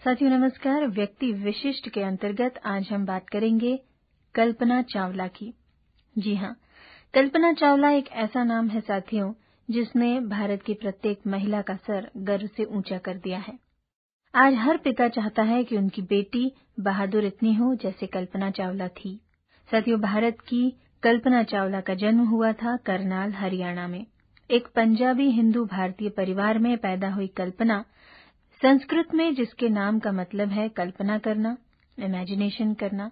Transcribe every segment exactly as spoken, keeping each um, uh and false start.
साथियों नमस्कार। व्यक्ति विशिष्ट के अंतर्गत आज हम बात करेंगे कल्पना चावला की। जी हाँ, कल्पना चावला एक ऐसा नाम है साथियों जिसने भारत की प्रत्येक महिला का सर गर्व से ऊंचा कर दिया है। आज हर पिता चाहता है कि उनकी बेटी बहादुर इतनी हो जैसे कल्पना चावला थी। साथियों, भारत की कल्पना चावला का जन्म हुआ था करनाल, हरियाणा में। एक पंजाबी हिंदू भारतीय परिवार में पैदा हुई कल्पना, संस्कृत में जिसके नाम का मतलब है कल्पना करना, इमेजिनेशन करना।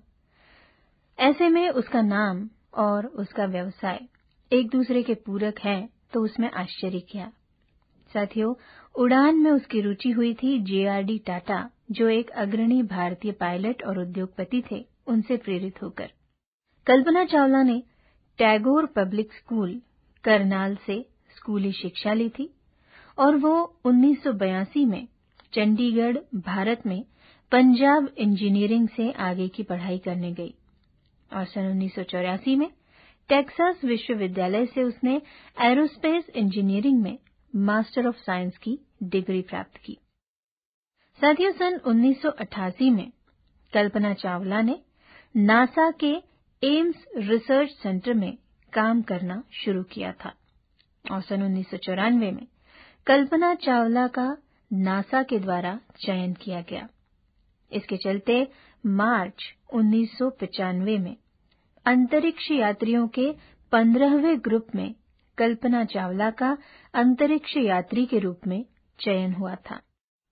ऐसे में उसका नाम और उसका व्यवसाय एक दूसरे के पूरक है, तो उसमें आश्चर्य क्या। साथियों, उड़ान में उसकी रुचि हुई थी जे आर डी टाटा, जो एक अग्रणी भारतीय पायलट और उद्योगपति थे, उनसे प्रेरित होकर। कल्पना चावला ने टैगोर पब्लिक स्कूल करनाल से स्कूली शिक्षा ली थी और वो उन्नीस सौ बयासी में चंडीगढ़, भारत में पंजाब इंजीनियरिंग से आगे की पढ़ाई करने गई और सन उन्नीस सौ चौरासी में टेक्सास विश्वविद्यालय से उसने एरोस्पेस इंजीनियरिंग में मास्टर ऑफ साइंस की डिग्री प्राप्त की। साथियों, सन उन्नीस सौ अट्ठासी में कल्पना चावला ने नासा के एम्स रिसर्च सेंटर में काम करना शुरू किया था और सन उन्नीस सौ चौरानवे में कल्पना चावला का नासा के द्वारा चयन किया गया। इसके चलते मार्च उन्नीस सौ पचानवे में अंतरिक्ष यात्रियों के पंद्रहवें ग्रुप में कल्पना चावला का अंतरिक्ष यात्री के रूप में चयन हुआ था।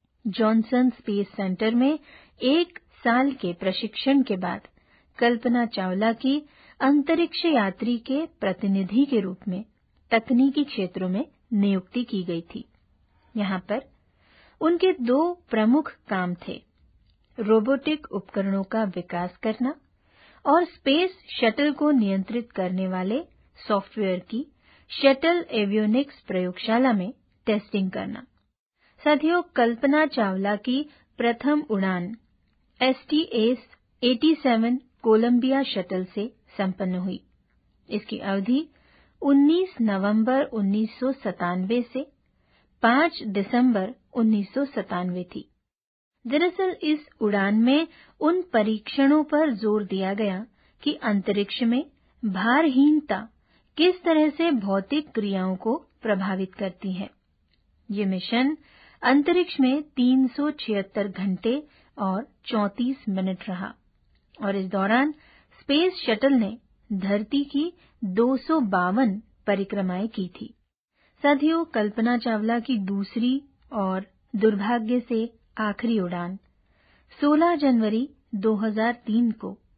जॉनसन स्पेस सेंटर में एक साल के प्रशिक्षण के बाद कल्पना चावला की अंतरिक्ष यात्री के प्रतिनिधि के रूप में तकनीकी क्षेत्रों में नियुक्ति की गई थी। यहाँ पर उनके दो प्रमुख काम थे, रोबोटिक उपकरणों का विकास करना और स्पेस शटल को नियंत्रित करने वाले सॉफ्टवेयर की शटल एवियोनिक्स प्रयोगशाला में टेस्टिंग करना। साथियों, कल्पना चावला की प्रथम उड़ान एस टी एस सत्तासी कोलंबिया शटल से संपन्न हुई। इसकी अवधि उन्नीस नवंबर उन्नीस सौ सतानवे से पाँच दिसंबर उन्नीस सौ सतानवे थी। दरअसल इस उड़ान में उन परीक्षणों पर जोर दिया गया कि अंतरिक्ष में भारहीनता किस तरह से भौतिक क्रियाओं को प्रभावित करती है। ये मिशन अंतरिक्ष में तीन सौ छिहत्तर घंटे और चौंतीस मिनट रहा और इस दौरान स्पेस शटल ने धरती की दो सौ बावन परिक्रमाएं की थी। साथियों, कल्पना चावला की दूसरी और दुर्भाग्य से आखिरी उड़ान सोलह जनवरी दो हज़ार तीन को